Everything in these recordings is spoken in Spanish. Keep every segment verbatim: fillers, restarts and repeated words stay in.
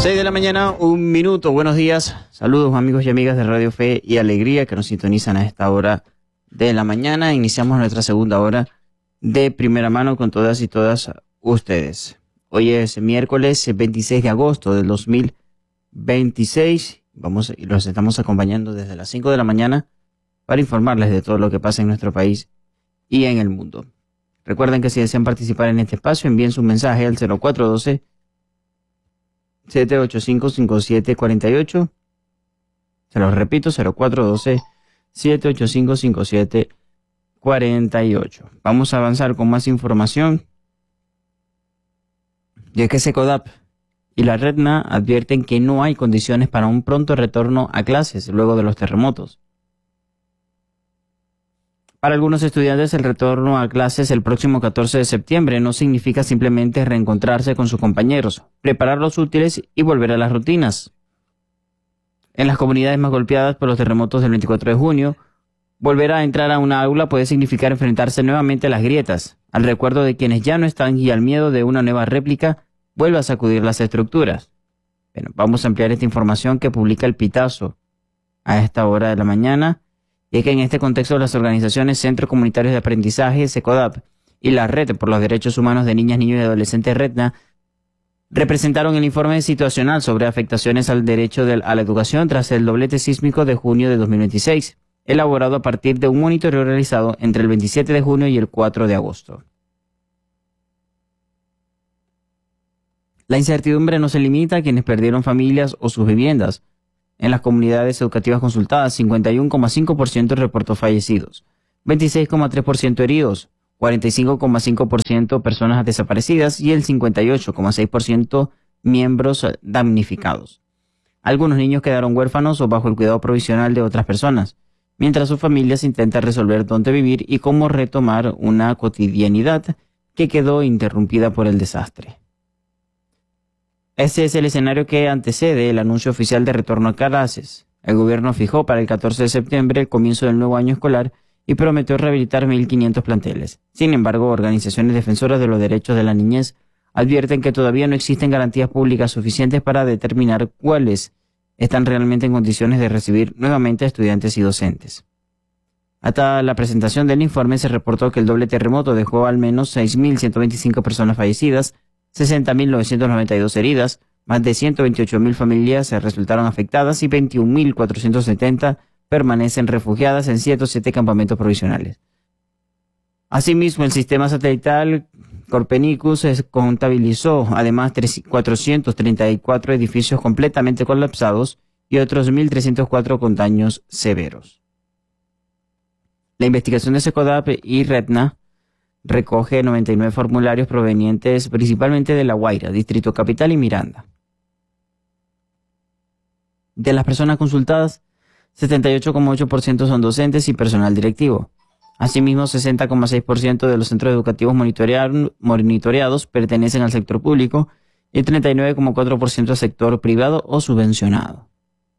seis de la mañana, un minuto. Buenos días. Saludos amigos y amigas de Radio Fe y Alegría que nos sintonizan a esta hora de la mañana. Iniciamos nuestra segunda hora de primera mano con todas y todas ustedes. Hoy es miércoles veintiséis de agosto del dos mil veintiséis. Vamos y los estamos acompañando desde las cinco de la mañana para informarles de todo lo que pasa en nuestro país y en el mundo. Recuerden que si desean participar en este espacio, envíen su mensaje al cero cuatro uno dos, siete ocho cinco, cinco siete cuatro ocho. Se los repito, cero cuatro uno dos, siete ocho cinco, cinco siete cuatro ocho. Vamos a avanzar con más información. Y es que Secodap y la Retna advierten que no hay condiciones para un pronto retorno a clases luego de los terremotos. Para algunos estudiantes, el retorno a clases el próximo catorce de septiembre no significa simplemente reencontrarse con sus compañeros, preparar los útiles y volver a las rutinas. En las comunidades más golpeadas por los terremotos del veinticuatro de junio, volver a entrar a una aula puede significar enfrentarse nuevamente a las grietas, al recuerdo de quienes ya no están y al miedo de una nueva réplica vuelve a sacudir las estructuras. Bueno, vamos a ampliar esta información que publica el Pitazo a esta hora de la mañana. Y es que en este contexto las organizaciones Centros Comunitarios de Aprendizaje, Secodap, y la Red por los Derechos Humanos de Niñas, Niños y Adolescentes, Retna, representaron el informe situacional sobre afectaciones al derecho de, a la educación tras el doblete sísmico de junio de dos mil veintiséis, elaborado a partir de un monitoreo realizado entre el veintisiete de junio y el cuatro de agosto. La incertidumbre no se limita a quienes perdieron familias o sus viviendas. En las comunidades educativas consultadas, cincuenta y uno coma cinco por ciento reportó fallecidos, veintiséis coma tres por ciento heridos, cuarenta y cinco coma cinco por ciento personas desaparecidas y el cincuenta y ocho coma seis por ciento miembros damnificados. Algunos niños quedaron huérfanos o bajo el cuidado provisional de otras personas, mientras sus familias intentan resolver dónde vivir y cómo retomar una cotidianidad que quedó interrumpida por el desastre. Este es el escenario que antecede el anuncio oficial de retorno a clases. El gobierno fijó para el catorce de septiembre el comienzo del nuevo año escolar y prometió rehabilitar mil quinientos planteles. Sin embargo, organizaciones defensoras de los derechos de la niñez advierten que todavía no existen garantías públicas suficientes para determinar cuáles están realmente en condiciones de recibir nuevamente a estudiantes y docentes. Hasta la presentación del informe se reportó que el doble terremoto dejó al menos seis mil ciento veinticinco personas fallecidas, sesenta mil novecientos noventa y dos heridas, más de ciento veintiocho mil familias resultaron afectadas y veintiún mil cuatrocientos setenta permanecen refugiadas en ciento siete campamentos provisionales. Asimismo, el sistema satelital Copernicus contabilizó además cuatrocientos treinta y cuatro edificios completamente colapsados y otros mil trescientos cuatro con daños severos. La investigación de Secodap y Retna recoge noventa y nueve formularios provenientes principalmente de La Guaira, Distrito Capital y Miranda. De las personas consultadas, setenta y ocho coma ocho por ciento son docentes y personal directivo. Asimismo, sesenta coma seis por ciento de los centros educativos monitoreados pertenecen al sector público y treinta y nueve coma cuatro por ciento al sector privado o subvencionado.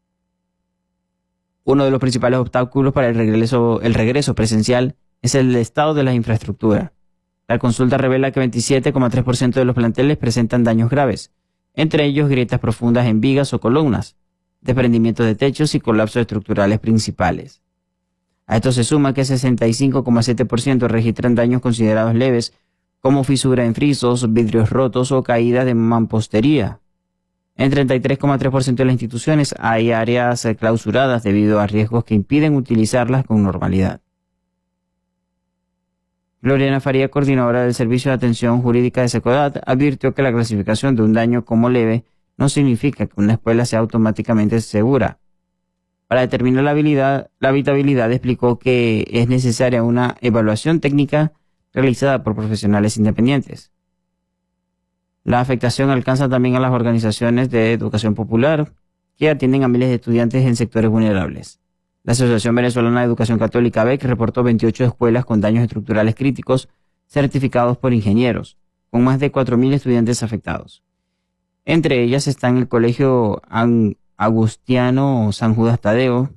Uno de los principales obstáculos para el regreso, el regreso presencial es el estado de la infraestructura. La consulta revela que veintisiete coma tres por ciento de los planteles presentan daños graves, entre ellos grietas profundas en vigas o columnas, desprendimientos de techos y colapsos estructurales principales. A esto se suma que sesenta y cinco coma siete por ciento registran daños considerados leves, como fisura en frisos, vidrios rotos o caídas de mampostería. En treinta y tres coma tres por ciento de las instituciones hay áreas clausuradas debido a riesgos que impiden utilizarlas con normalidad. Gloriana Faría, coordinadora del Servicio de Atención Jurídica de Secodap, advirtió que la clasificación de un daño como leve no significa que una escuela sea automáticamente segura. Para determinar la, habilidad, la habitabilidad, explicó que es necesaria una evaluación técnica realizada por profesionales independientes. La afectación alcanza también a las organizaciones de educación popular, que atienden a miles de estudiantes en sectores vulnerables. La Asociación Venezolana de Educación Católica, B E C, reportó veintiocho escuelas con daños estructurales críticos certificados por ingenieros, con más de cuatro mil estudiantes afectados. Entre ellas están el Colegio Agustiano San Judas Tadeo,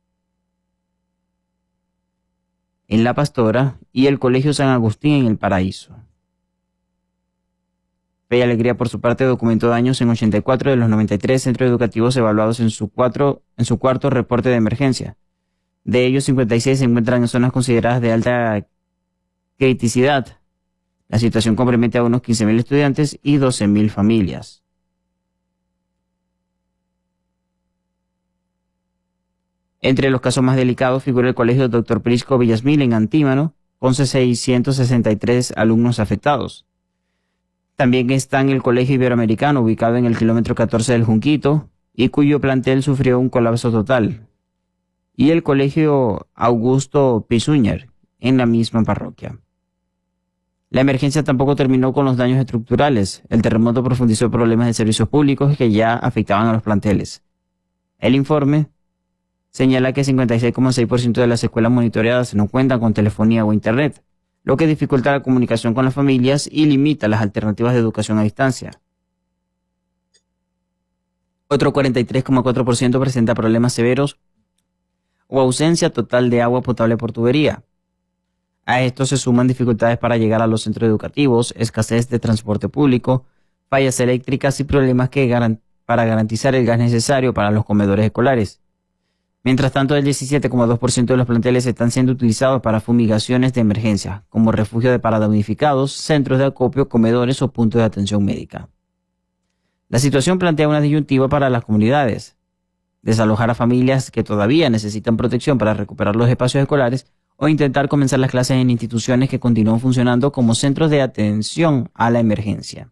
en La Pastora, y el Colegio San Agustín en El Paraíso. Fe y Alegría, por su parte, documentó daños en ochenta y cuatro de los noventa y tres centros educativos evaluados en su, cuatro, en su cuarto reporte de emergencia. De ellos, cincuenta y seis se encuentran en zonas consideradas de alta criticidad. La situación compromete a unos quince mil estudiantes y doce mil familias. Entre los casos más delicados figura el colegio doctor Prisco Villasmil en Antímano, con seiscientos sesenta y tres alumnos afectados. También está en el Colegio Iberoamericano, ubicado en el kilómetro catorce del Junquito, y cuyo plantel sufrió un colapso total. Y el Colegio Augusto Pisuñer, en la misma parroquia. La emergencia tampoco terminó con los daños estructurales. El terremoto profundizó problemas de servicios públicos que ya afectaban a los planteles. El informe señala que cincuenta y seis coma seis por ciento de las escuelas monitoreadas no cuentan con telefonía o internet, lo que dificulta la comunicación con las familias y limita las alternativas de educación a distancia. Otro cuarenta y tres coma cuatro por ciento presenta problemas severos o ausencia total de agua potable por tubería. A esto se suman dificultades para llegar a los centros educativos, escasez de transporte público, fallas eléctricas y problemas que garan- para garantizar el gas necesario para los comedores escolares. Mientras tanto, el diecisiete coma dos por ciento de los planteles están siendo utilizados para fumigaciones de emergencia, como refugio de paradamnificados, centros de acopio, comedores o puntos de atención médica. La situación plantea una disyuntiva para las comunidades: desalojar a familias que todavía necesitan protección para recuperar los espacios escolares o intentar comenzar las clases en instituciones que continúan funcionando como centros de atención a la emergencia.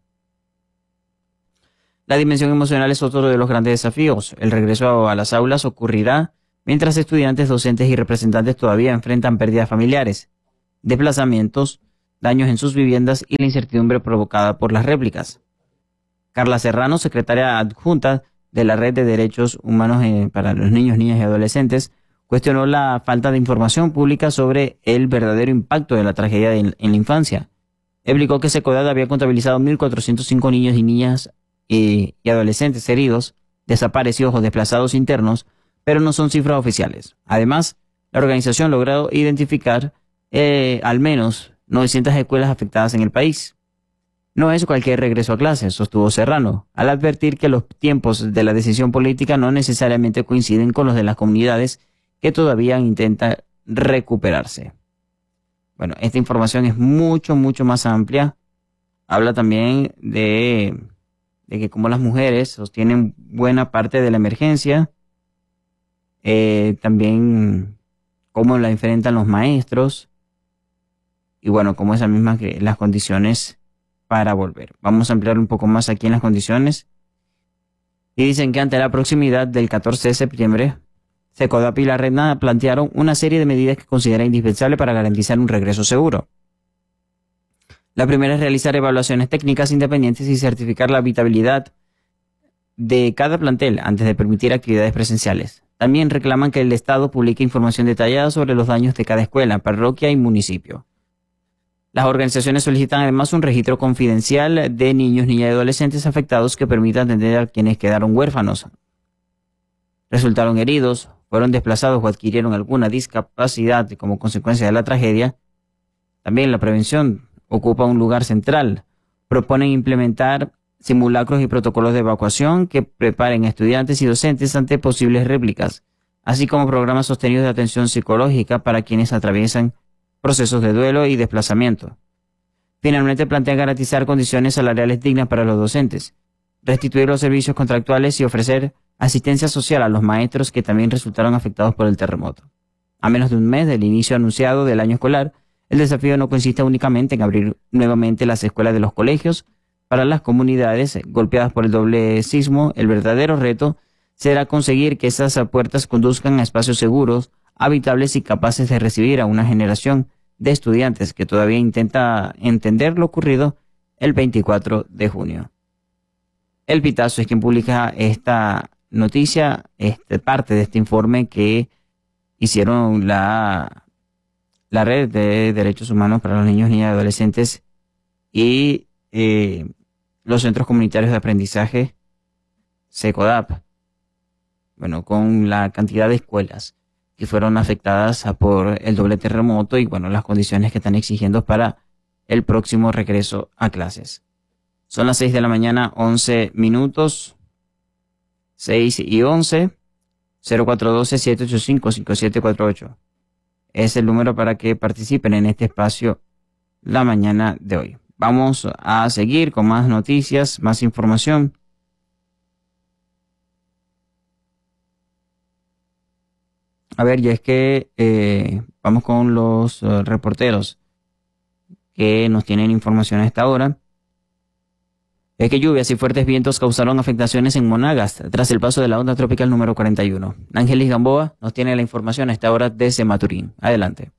La dimensión emocional es otro de los grandes desafíos. El regreso a las aulas ocurrirá mientras estudiantes, docentes y representantes todavía enfrentan pérdidas familiares, desplazamientos, daños en sus viviendas y la incertidumbre provocada por las réplicas. Carla Serrano, secretaria adjunta de la Red de Derechos Humanos eh, para los Niños, Niñas y Adolescentes, cuestionó la falta de información pública sobre el verdadero impacto de la tragedia en, en la infancia. Explicó que Secodad había contabilizado mil cuatrocientos cinco niños y niñas eh, y adolescentes heridos, desaparecidos o desplazados internos, pero no son cifras oficiales. Además, la organización ha logrado identificar eh, al menos novecientas escuelas afectadas en el país. No es cualquier regreso a clases, sostuvo Serrano, al advertir que los tiempos de la decisión política no necesariamente coinciden con los de las comunidades que todavía intentan recuperarse. Bueno, esta información es mucho, mucho más amplia. Habla también de, de que como las mujeres sostienen buena parte de la emergencia, eh, también cómo la enfrentan los maestros, y bueno, como esas mismas que las condiciones para volver. Vamos a ampliar un poco más aquí en las condiciones. Y dicen que ante la proximidad del catorce de septiembre, Secodap y la Redna plantearon una serie de medidas que consideran indispensables para garantizar un regreso seguro. La primera es realizar evaluaciones técnicas independientes y certificar la habitabilidad de cada plantel antes de permitir actividades presenciales. También reclaman que el Estado publique información detallada sobre los daños de cada escuela, parroquia y municipio. Las organizaciones solicitan además un registro confidencial de niños, niñas y adolescentes afectados que permita atender a quienes quedaron huérfanos, resultaron heridos, fueron desplazados o adquirieron alguna discapacidad como consecuencia de la tragedia. También la prevención ocupa un lugar central. Proponen implementar simulacros y protocolos de evacuación que preparen a estudiantes y docentes ante posibles réplicas, así como programas sostenidos de atención psicológica para quienes atraviesan procesos de duelo y desplazamiento. Finalmente, plantean garantizar condiciones salariales dignas para los docentes, restituir los servicios contractuales y ofrecer asistencia social a los maestros que también resultaron afectados por el terremoto. A menos de un mes del inicio anunciado del año escolar, el desafío no consiste únicamente en abrir nuevamente las escuelas de los colegios para las comunidades golpeadas por el doble sismo. El verdadero reto será conseguir que esas puertas conduzcan a espacios seguros, habitables y capaces de recibir a una generación de estudiantes que todavía intenta entender lo ocurrido el veinticuatro de junio. El Pitazo es quien publica esta noticia, este, parte de este informe que hicieron la, la Red de Derechos Humanos para los Niños, Niñas y Adolescentes y eh, los Centros Comunitarios de Aprendizaje, Secodap. Bueno, con la cantidad de escuelas que fueron afectadas por el doble terremoto y bueno, las condiciones que están exigiendo para el próximo regreso a clases. Son las seis de la mañana, once minutos. seis y once. cero cuatro uno dos, siete ocho cinco, cinco siete cuatro ocho. Es el número para que participen en este espacio la mañana de hoy. Vamos a seguir con más noticias, más información. A ver, ya es que eh, vamos con los uh, reporteros que nos tienen información a esta hora. Es que lluvias y fuertes vientos causaron afectaciones en Monagas tras el paso de la onda tropical número cuarenta y uno. Ángelis Gamboa nos tiene la información a esta hora desde Maturín. Adelante.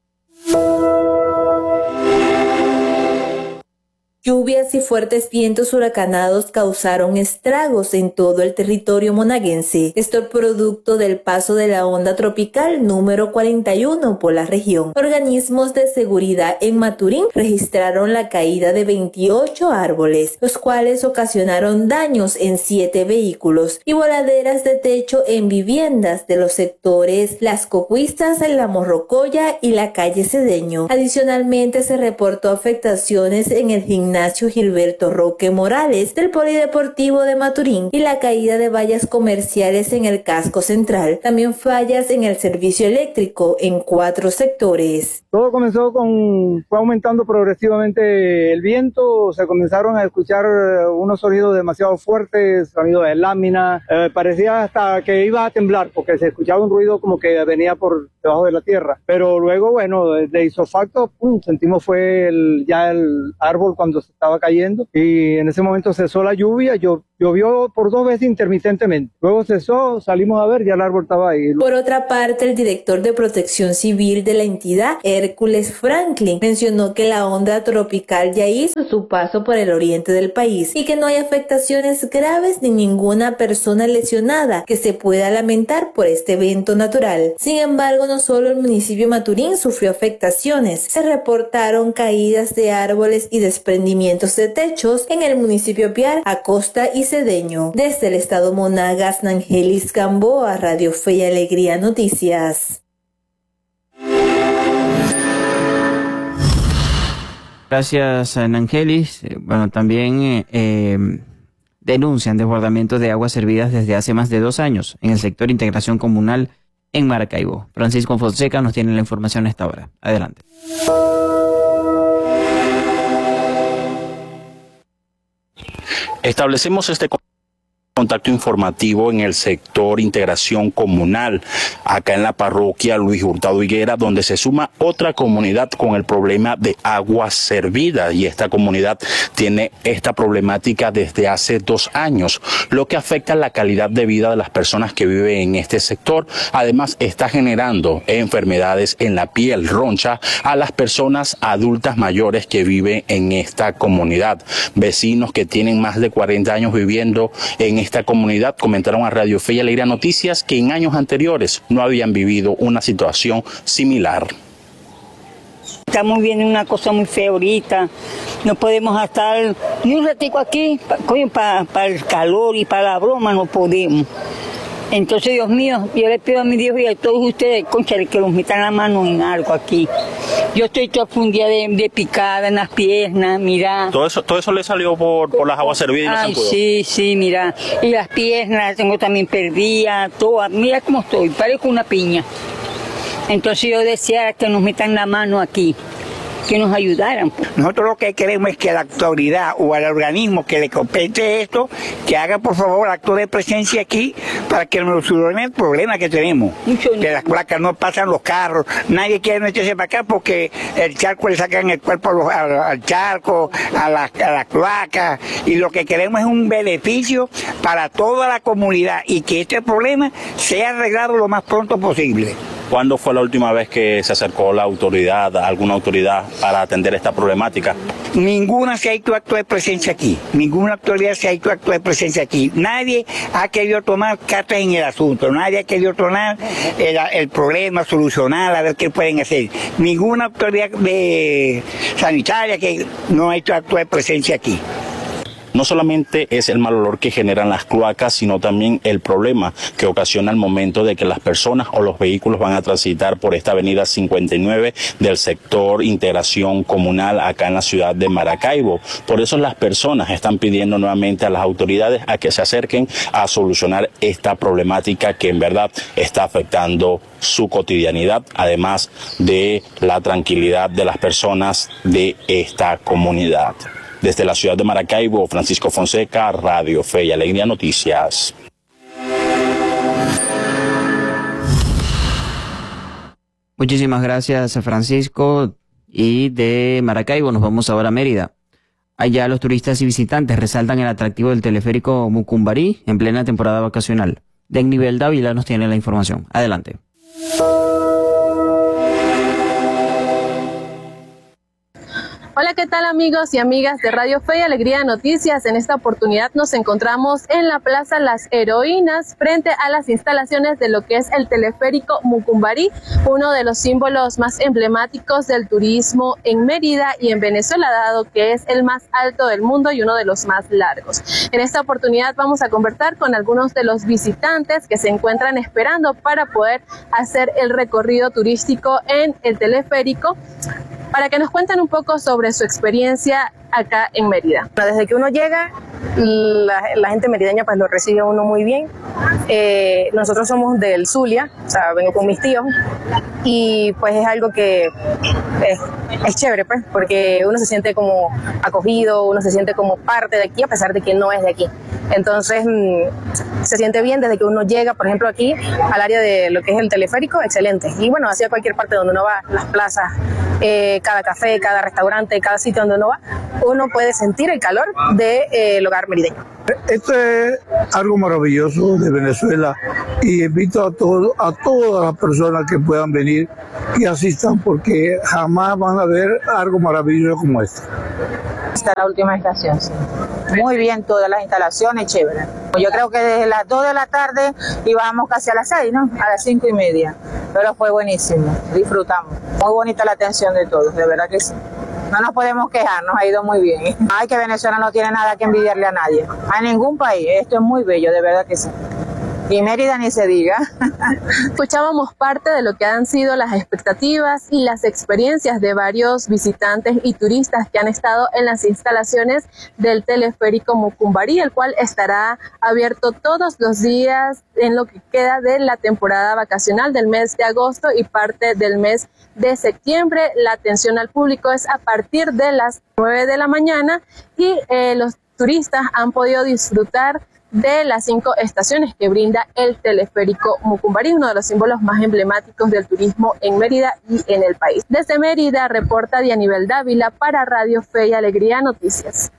Lluvias y fuertes vientos huracanados causaron estragos en todo el territorio monaguense. Esto es producto del paso de la onda tropical número cuarenta y uno por la región. Organismos de seguridad en Maturín registraron la caída de veintiocho árboles, los cuales ocasionaron daños en siete vehículos y voladeras de techo en viviendas de los sectores Las Cocuistas, en la Morrocoya y la calle Cedeño. Adicionalmente, se reportó afectaciones en el gimnasio Gilberto Roque Morales del Polideportivo de Maturín y la caída de vallas comerciales en el casco central. También fallas en el servicio eléctrico en cuatro sectores. Todo comenzó con, fue aumentando progresivamente el viento, se comenzaron a escuchar unos sonidos demasiado fuertes, sonidos de lámina, eh, parecía hasta que iba a temblar porque se escuchaba un ruido como que venía por debajo de la tierra. Pero luego, bueno, de, de isofacto, pum, sentimos fue el, ya el árbol cuando se estaba cayendo y en ese momento cesó la lluvia, yo, llovió por dos veces intermitentemente. Luego cesó, salimos a ver, ya el árbol estaba ahí. Por otra parte, el director de Protección Civil de la entidad, Hércules Franklin, mencionó que la onda tropical ya hizo su paso por el oriente del país y que no hay afectaciones graves ni ninguna persona lesionada que se pueda lamentar por este evento natural. Sin embargo, no solo el municipio de Maturín sufrió afectaciones, se reportaron caídas de árboles y desprendimientos de techos en el municipio Piar, Acosta y Cedeño. Desde el estado Monagas, Ángelis Gamboa, Radio Fe y Alegría Noticias. Gracias, Ángelis. Bueno, también eh, eh, denuncian desbordamientos de aguas servidas desde hace más de dos años en el sector Integración Comunal en Maracaibo. Francisco Fonseca nos tiene la información a esta hora. Adelante. Establecemos este contacto informativo en el sector Integración Comunal, acá en la parroquia Luis Hurtado Higuera, donde se suma otra comunidad con el problema de aguas servidas, y esta comunidad tiene esta problemática desde hace dos años, lo que afecta la calidad de vida de las personas que viven en este sector. Además, está generando enfermedades en la piel, roncha, a las personas adultas mayores que viven en esta comunidad. Vecinos que tienen más de cuarenta años viviendo en esta comunidad comentaron a Radio Fe y Alegría Noticias que en años anteriores no habían vivido una situación similar. Estamos viendo una cosa muy fea ahorita, no podemos estar ni un ratico aquí, para pa el calor y para la broma no podemos. Entonces, Dios mío, yo le pido a mi Dios y a todos ustedes, concha, que los metan la mano en algo aquí. Yo estoy toda fundida de, de picada en las piernas, mira. ¿Todo eso, todo eso le salió por, por las aguas servidas? Ay, sí, sí, mira. Y las piernas las tengo también perdidas, todas. Mira cómo estoy, parezco una piña. Entonces yo deseara que nos metan la mano aquí, que nos ayudaran. Nosotros lo que queremos es que la autoridad o al organismo que le compete esto, que haga por favor acto de presencia aquí para que nos solucione el problema que tenemos. Mucho que las placas no pasan los carros, nadie quiere meterse para acá porque el charco le sacan el cuerpo los, al, al charco, a las a la cloacas, y lo que queremos es un beneficio para toda la comunidad y que este problema sea arreglado lo más pronto posible. ¿Cuándo fue la última vez que se acercó la autoridad, alguna autoridad, para atender esta problemática? Ninguna se ha hecho acto de presencia aquí, ninguna autoridad se ha hecho acto de presencia aquí. Nadie ha querido tomar cartas en el asunto, nadie ha querido tomar el, el problema, solucionar, a ver qué pueden hacer. Ninguna autoridad de, sanitaria que no ha hecho acto de presencia aquí. no solamente es el mal olor que generan las cloacas, sino también el problema que ocasiona el momento de que las personas o los vehículos van a transitar por esta avenida cincuenta y nueve del sector Integración Comunal acá en la ciudad de Maracaibo. Por eso las personas están pidiendo nuevamente a las autoridades a que se acerquen a solucionar esta problemática que en verdad está afectando su cotidianidad, además de la tranquilidad de las personas de esta comunidad. Desde la ciudad de Maracaibo, Francisco Fonseca, Radio Fe y Alegría Noticias. Muchísimas gracias, Francisco. Y de Maracaibo nos vamos ahora a Mérida. Allá los turistas y visitantes resaltan el atractivo del teleférico Mucumbarí en plena temporada vacacional. Dennivel Dávila nos tiene la información. Adelante. Hola, ¿qué tal amigos y amigas de Radio Fe y Alegría Noticias? En esta oportunidad nos encontramos en la Plaza Las Heroínas frente a las instalaciones de lo que es el teleférico Mucumbarí, uno de los símbolos más emblemáticos del turismo en Mérida y en Venezuela, dado que es el más alto del mundo y uno de los más largos. En esta oportunidad vamos a conversar con algunos de los visitantes que se encuentran esperando para poder hacer el recorrido turístico en el teleférico, para que nos cuenten un poco sobre su experiencia acá en Mérida. Desde que uno llega, la, la gente merideña pues lo recibe a uno muy bien. Eh, nosotros somos del Zulia, o sea, vengo con mis tíos, y pues es algo que es, es chévere, pues, porque uno se siente como acogido, uno se siente como parte de aquí, a pesar de que no es de aquí. Entonces, mmm, se siente bien desde que uno llega, por ejemplo, aquí al área de lo que es el teleférico, excelente. Y bueno, hacia cualquier parte donde uno va, las plazas, eh, cada café, cada restaurante, cada sitio donde uno va, uno puede sentir el calor del de, eh, hogar merideño. Esto es algo maravilloso de Venezuela y invito a, todo, a todas las personas que puedan venir y asistan, porque jamás van a ver algo maravilloso como esto. Esta es la última estación, sí. Muy bien, todas las instalaciones, chévere. Yo creo que desde las dos de la tarde íbamos casi a las seis, ¿no? A las cinco y media. Pero fue buenísimo, disfrutamos. Muy bonita la atención de todos, de verdad que sí. No nos podemos quejar, nos ha ido muy bien. Ay, que Venezuela no tiene nada que envidiarle a nadie, a ningún país. Esto es muy bello, de verdad que sí. Y Mérida ni se diga. Escuchábamos parte de lo que han sido las expectativas y las experiencias de varios visitantes y turistas que han estado en las instalaciones del teleférico Mucumbarí, el cual estará abierto todos los días en lo que queda de la temporada vacacional del mes de agosto y parte del mes de septiembre. La atención al público es a partir de las nueve de la mañana y eh, los turistas han podido disfrutar de las cinco estaciones que brinda el teleférico Mucumbarí, uno de los símbolos más emblemáticos del turismo en Mérida y en el país. Desde Mérida reporta Dennivel Dávila para Radio Fe y Alegría Noticias.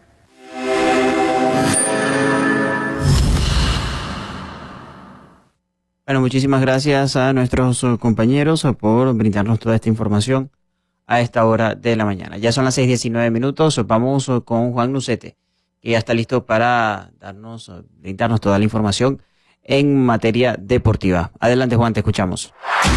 Bueno, muchísimas gracias a nuestros compañeros por brindarnos toda esta información a esta hora de la mañana. Ya son las seis diecinueve minutos, vamos con Juan Lucete, que ya está listo para darnos, brindarnos toda la información en materia deportiva. Adelante, Juan, te escuchamos.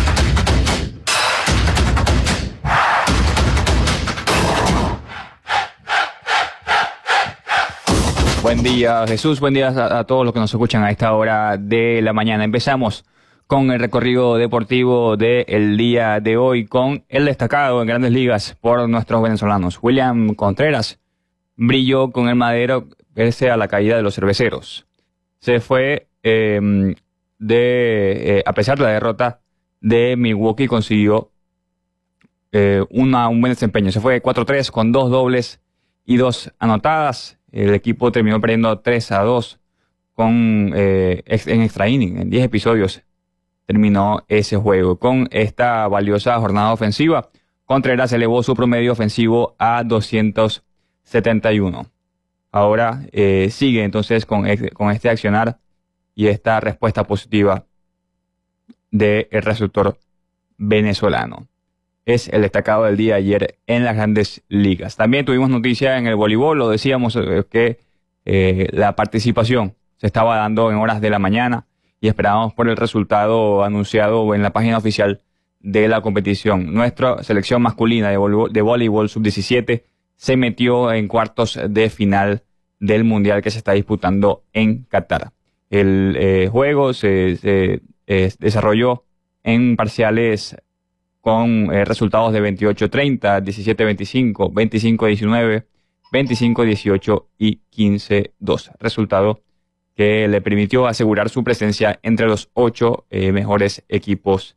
Buen día, Jesús. Buen día a, a todos los que nos escuchan a esta hora de la mañana. Empezamos con el recorrido deportivo del día de hoy con el destacado en Grandes Ligas por nuestros venezolanos. William Contreras brilló con el Madero pese a la caída de los cerveceros. Se fue eh, de, eh, a pesar de la derrota de Milwaukee, consiguió eh, una, un buen desempeño. Se fue cuatro tres con dos dobles y dos anotadas. El equipo terminó perdiendo tres a dos con, eh, en extra inning. En diez episodios terminó ese juego. Con esta valiosa jornada ofensiva, Contreras elevó su promedio ofensivo a doscientos setenta y uno. Ahora eh, sigue entonces con, con este accionar y esta respuesta positiva del receptor venezolano. Es el destacado del día de ayer en las Grandes Ligas. También tuvimos noticia en el voleibol, lo decíamos eh, que eh, la participación se estaba dando en horas de la mañana y esperábamos por el resultado anunciado en la página oficial de la competición. Nuestra selección masculina de voleibol, de voleibol sub diecisiete se metió en cuartos de final del Mundial que se está disputando en Qatar. El eh, juego se, se eh, desarrolló en parciales con eh, resultados de veintiocho treinta, diecisiete veinticinco, veinticinco diecinueve, veinticinco dieciocho y quince dos. Resultado que le permitió asegurar su presencia entre los ocho eh, mejores equipos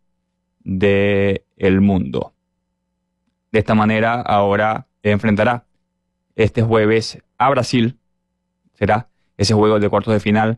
del mundo. De esta manera, ahora enfrentará este jueves a Brasil. Será ese juego de cuartos de final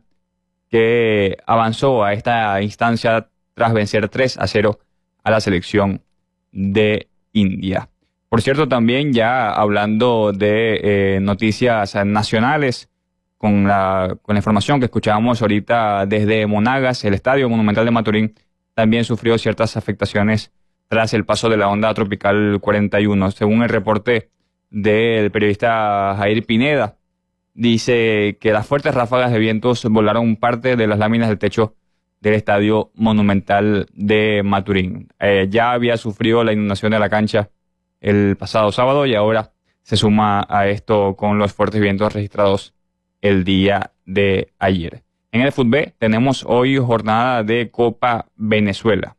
que avanzó a esta instancia tras vencer tres a cero a la selección de India. Por cierto, también ya hablando de eh, noticias nacionales, con la, con la información que escuchábamos ahorita desde Monagas, el Estadio Monumental de Maturín también sufrió ciertas afectaciones tras el paso de la onda tropical cuarenta y uno. Según el reporte del periodista Jair Pineda, dice que las fuertes ráfagas de vientos volaron parte de las láminas del techo del Estadio Monumental de Maturín. Eh, ya había sufrido la inundación de la cancha el pasado sábado y ahora se suma a esto con los fuertes vientos registrados el día de ayer. En el fútbol tenemos hoy jornada de Copa Venezuela.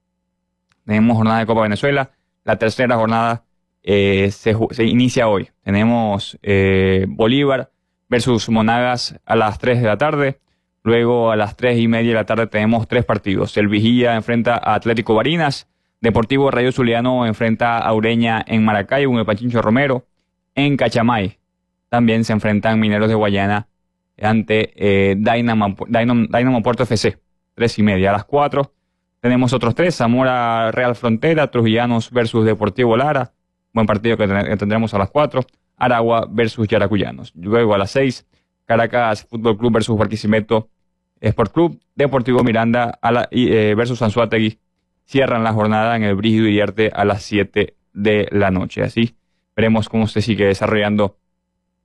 Tenemos jornada de Copa Venezuela. La tercera jornada eh, se, se inicia hoy. Tenemos eh, Bolívar versus Monagas a las tres de la tarde. Luego a las tres y media de la tarde tenemos tres partidos. El Vigía enfrenta a Atlético Barinas. Deportivo Rayo Zuliano enfrenta a Ureña en Maracaibo, en el Pachincho Romero. En Cachamay también se enfrentan Mineros de Guayana ante eh, Dynamo, Dynamo, Dynamo Puerto F C. Tres y media. A las cuatro tenemos otros tres. Zamora Real Frontera, Trujillanos versus Deportivo Lara. Buen partido que, ten que tendremos a las cuatro. Aragua versus Yaracuyanos. Luego a las seis, Caracas Fútbol Club versus Barquisimeto Sport Club. Deportivo Miranda a la, eh, versus Anzoátegui. Cierran la jornada en el Brígido Iriarte a las siete de la noche. Así veremos cómo se sigue desarrollando